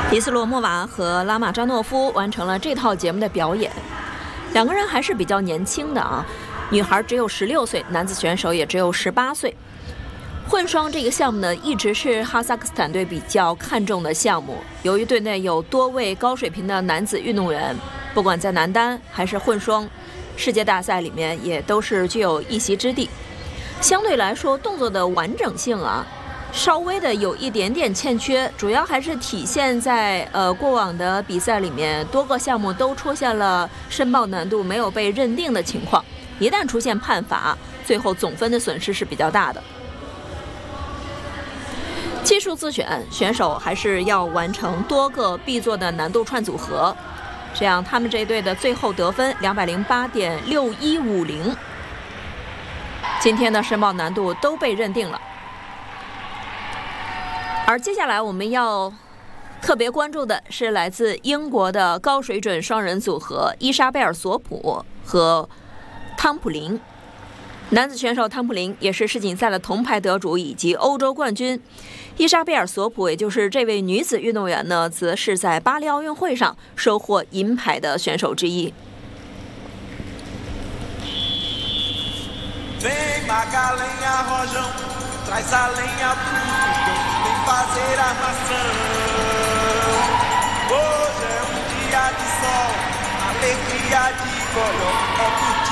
迪斯洛莫娃和拉马扎诺夫完成了这套节目的表演，两个人还是比较年轻的啊，女孩只有16岁，男子选手也只有18岁。混双这个项目呢，一直是哈萨克斯坦队比较看重的项目。由于队内有多位高水平的男子运动员，不管在男单还是混双，世界大赛里面也都是具有一席之地。相对来说，动作的完整性啊，稍微的有一点点欠缺，主要还是体现在过往的比赛里面，多个项目都出现了申报难度没有被认定的情况。一旦出现判罚，最后总分的损失是比较大的。技术自选，选手还是要完成多个必做的难度串组合，这样他们这一队的最后得分208.6150，今天的申报难度都被认定了。而接下来我们要特别关注的是来自英国的高水准双人组合伊莎贝尔·索普和汤普林。男子选手汤普林也是世锦赛的铜牌得主以及欧洲冠军，伊莎贝尔·索普也就是这位女子运动员呢，则是在巴黎奥运会上收获银牌的选手之一。 Traz a lenha pro fogão, vem fazer armação. Hoje é dia de sol, alegria de colhão, é curtir.